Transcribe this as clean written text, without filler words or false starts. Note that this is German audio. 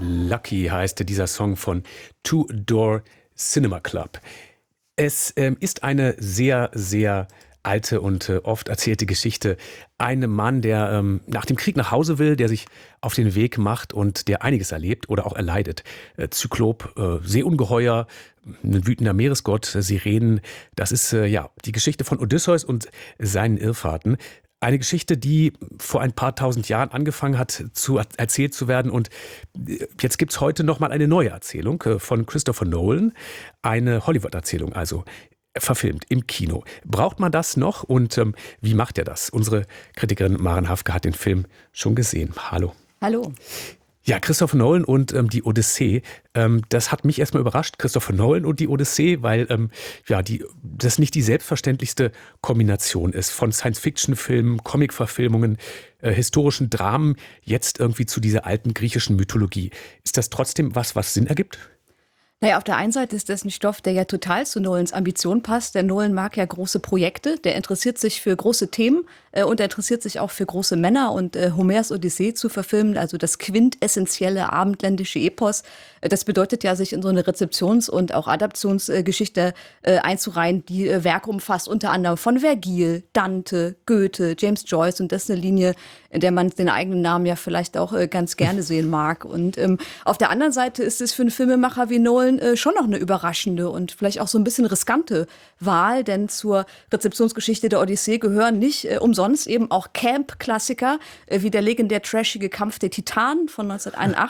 Lucky heißt dieser Song von Two Door Cinema Club. Es ist eine sehr, sehr alte und oft erzählte Geschichte. Ein Mann, der nach dem Krieg nach Hause will, der sich auf den Weg macht und der einiges erlebt oder auch erleidet. Zyklop, Seeungeheuer, ein wütender Meeresgott, Sirenen. Das ist die Geschichte von Odysseus und seinen Irrfahrten. Eine Geschichte, die vor ein paar tausend Jahren angefangen hat, erzählt zu werden. Und jetzt gibt's heute noch mal eine neue Erzählung von Christopher Nolan. Eine Hollywood-Erzählung, also verfilmt im Kino. Braucht man das noch? Und wie macht er das? Unsere Kritikerin Maren Hafke hat den Film schon gesehen. Hallo. Hallo. Ja, Christopher Nolan und die Odyssee, das hat mich erstmal überrascht, Christopher Nolan und die Odyssee, weil das nicht die selbstverständlichste Kombination ist von Science-Fiction-Filmen, Comic-Verfilmungen, historischen Dramen, jetzt irgendwie zu dieser alten griechischen Mythologie. Ist das trotzdem was Sinn ergibt? Naja, auf der einen Seite ist das ein Stoff, der ja total zu Nolans Ambition passt. Der Nolan mag ja große Projekte, der interessiert sich für große Themen und er interessiert sich auch für große Männer. Und Homers Odyssee zu verfilmen, also das quintessentielle abendländische Epos, das bedeutet ja, sich in so eine Rezeptions- und auch Adaptionsgeschichte einzureihen, die Werke umfasst, unter anderem von Vergil, Dante, Goethe, James Joyce. Und das ist eine Linie, in der man den eigenen Namen ja vielleicht auch ganz gerne sehen mag. Und auf der anderen Seite ist es für einen Filmemacher wie Nolan schon noch eine überraschende und vielleicht auch so ein bisschen riskante Wahl, denn zur Rezeptionsgeschichte der Odyssee gehören nicht umsonst eben auch Camp-Klassiker, wie der legendär trashige Kampf der Titanen von 1981